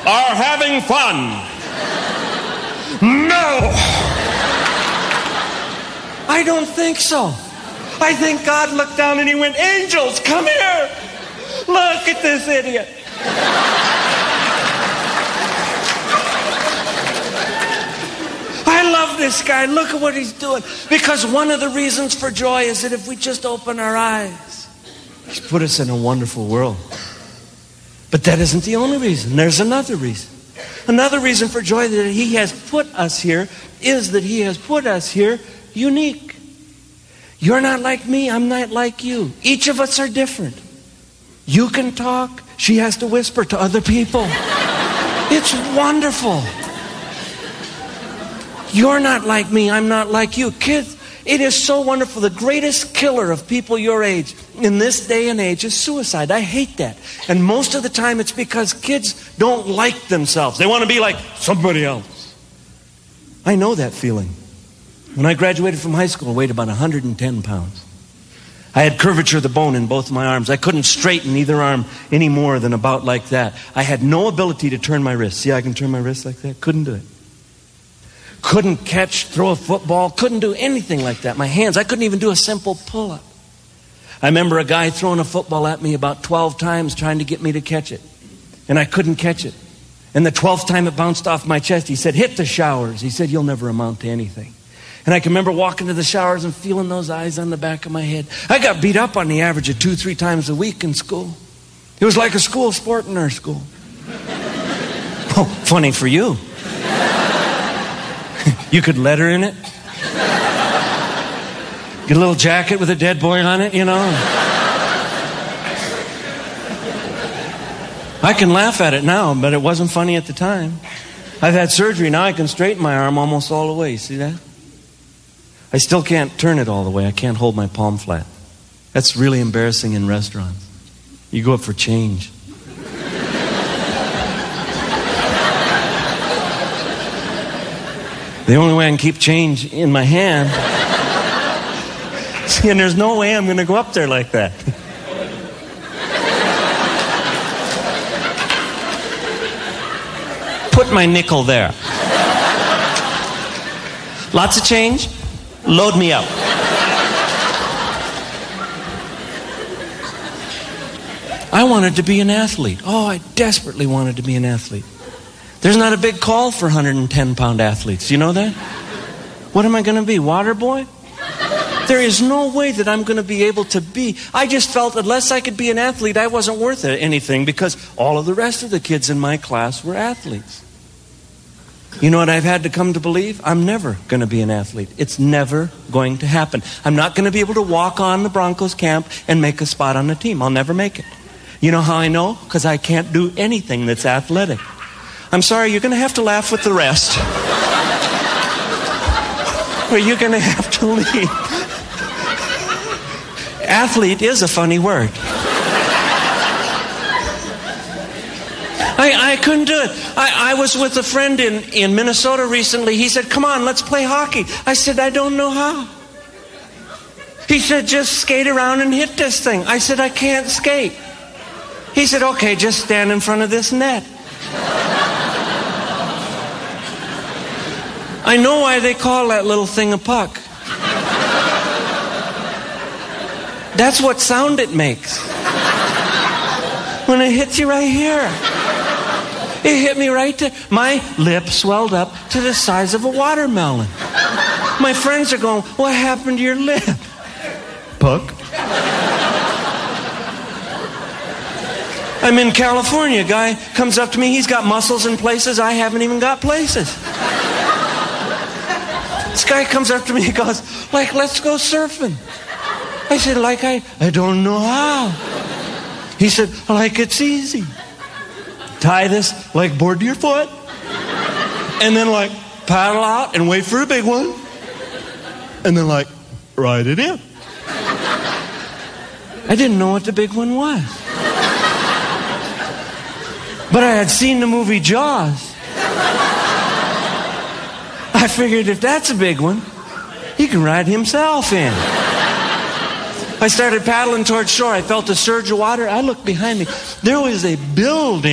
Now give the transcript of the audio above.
are having fun. No! I don't think so. I think God looked down and he went, angels, come here. Look at this idiot. I love this guy. Look at what he's doing. Because one of the reasons for joy is that if we just open our eyes, he's put us in a wonderful world. But that isn't the only reason. There's another reason. Another reason for joy that he has put us here is that he has put us here unique. You're not like me. I'm not like you. Each of us are different. You can talk. She has to whisper to other people. It's wonderful. You're not like me. I'm not like you. Kids, it is so wonderful. The greatest killer of people your age in this day and age is suicide. I hate that. And most of the time it's because kids don't like themselves. They want to be like somebody else. I know that feeling. When I graduated from high school, I weighed about 110 pounds. I had curvature of the bone in both my arms. I couldn't straighten either arm any more than about like that. I had no ability to turn my wrist. See, I can turn my wrist like that. Couldn't do it. Couldn't catch, throw a football. Couldn't do anything like that. My hands, I couldn't even do a simple pull-up. I remember a guy throwing a football at me about 12 times trying to get me to catch it. And I couldn't catch it. And the 12th time it bounced off my chest, he said, hit the showers. He said, you'll never amount to anything. And I can remember walking to the showers and feeling those eyes on the back of my head. I got beat up on the average of 2-3 times a week in school. It was like a school sport in our school. Oh, funny for you. You could letter in it. Get a little jacket with a dead boy on it, you know. I can laugh at it now, but it wasn't funny at the time. I've had surgery. Now I can straighten my arm almost all the way. See that? I still can't turn it all the way. I can't hold my palm flat. That's really embarrassing in restaurants. You go up for change. The only way I can keep change in my hand. See, and there's no way I'm going to go up there like that. Put my nickel there. Lots of change. Load me up. I wanted to be an athlete. Oh, I desperately wanted to be an athlete. There's not a big call for 110-pound athletes. You know that? What am I going to be? Water boy? There is no way that I'm going to be able to be. I just felt unless I could be an athlete, I wasn't worth anything because all of the rest of the kids in my class were athletes. You know what I've had to come to believe? I'm never going to be an athlete. It's never going to happen. I'm not going to be able to walk on the Broncos camp and make a spot on the team. I'll never make it. You know how I know? Because I can't do anything that's athletic. I'm sorry, you're going to have to laugh with the rest. Or you're going to have to leave. Athlete is a funny word. I couldn't do it. I was with a friend in Minnesota recently. He said, come on, let's play hockey. I said, I don't know how. He said, just skate around and hit this thing. I said, I can't skate. He said, okay, just stand in front of this net. I know why they call that little thing a puck. That's what sound it makes. When it hits you right here. It hit me right there. My lip swelled up to the size of a watermelon. My friends are going, what happened to your lip? Puck. I'm in California. A guy comes up to me. He's got muscles in places I haven't even got places. This guy comes up to me. He goes, like, let's go surfing. I said, like, I don't know how. He said, like, it's easy. Tie this, like, board to your foot. And then, like, paddle out and wait for a big one. And then, like, ride it in. I didn't know what the big one was. But I had seen the movie Jaws. I figured if that's a big one, he can ride himself in. I started paddling towards shore. I felt a surge of water. I looked behind me. There was a building.